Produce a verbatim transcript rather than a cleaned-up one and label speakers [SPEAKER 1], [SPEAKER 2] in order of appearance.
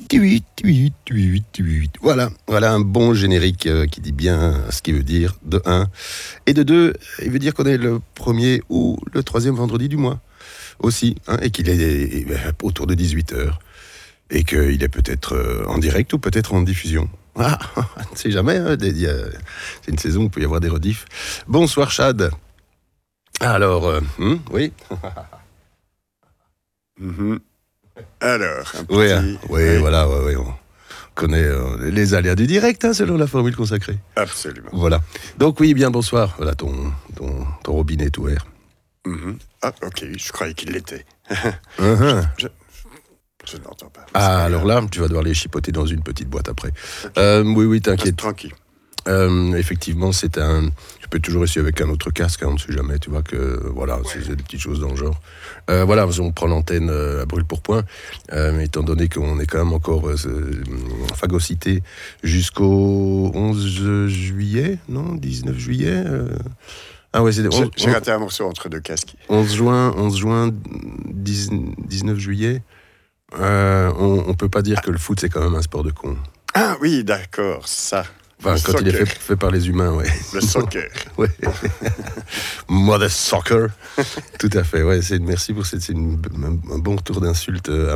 [SPEAKER 1] huit huit huit huit. Voilà, voilà un bon générique euh, qui dit bien ce qu'il veut dire, de un. Et de deux, il veut dire qu'on est le premier ou le troisième vendredi du mois aussi, hein, et qu'il est autour de dix-huit heures. Et qu'il est peut-être euh, en direct ou peut-être en diffusion. Ah, on ne sait jamais, hein, il y a, c'est une saison où il peut y avoir des rediffs. Bonsoir Chad. Alors, euh, hum, oui.
[SPEAKER 2] Mm-hmm. Alors, un petit...
[SPEAKER 1] Oui, hein, oui, oui, voilà, ouais, ouais, on connaît euh, les aléas du direct, hein, selon la formule consacrée.
[SPEAKER 2] Absolument.
[SPEAKER 1] Voilà. Donc oui, bien bonsoir. Voilà ton, ton, ton robinet est ouvert.
[SPEAKER 2] Mm-hmm. Ah, ok, je croyais qu'il l'était.
[SPEAKER 1] uh-huh.
[SPEAKER 2] je, je, je n'entends pas.
[SPEAKER 1] Ah, alors là, tu vas devoir les chipoter dans une petite boîte après. Okay. Euh, oui, oui, t'inquiète.
[SPEAKER 2] Tranquille.
[SPEAKER 1] Euh, effectivement, c'est un. Je peux toujours essayer avec un autre casque, hein, on ne sait jamais, tu vois que voilà, ouais. c'est, c'est des petites choses dans le genre. Euh, voilà, on prend l'antenne euh, à brûle pour point, euh, mais étant donné qu'on est quand même encore euh, phagocyté jusqu'au onze juillet, non, dix-neuf juillet. Euh... Ah ouais, c'est.
[SPEAKER 2] onze, j'ai, j'ai raté un morceau entre deux casques.
[SPEAKER 1] onze juin, onze juin, dix, dix-neuf juillet. Euh, on, on peut pas dire ah. que le foot c'est quand même un sport de con.
[SPEAKER 2] Ah oui, d'accord, ça.
[SPEAKER 1] Enfin,
[SPEAKER 2] le
[SPEAKER 1] quand
[SPEAKER 2] soccer.
[SPEAKER 1] il est fait, fait par les humains, ouais.
[SPEAKER 2] Le soccer.
[SPEAKER 1] Ouais. Mother soccer. Tout à fait, ouais. C'est, merci pour cette, c'est une, un, un bon retour d'insulte.